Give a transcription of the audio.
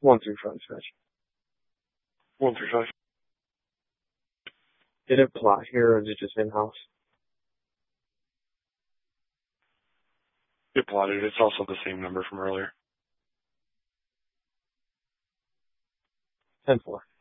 1 through 5 fetch. 1 through 5. Did it plot here, or is it just in-house? It plotted. It's also the same number from earlier. 10-4.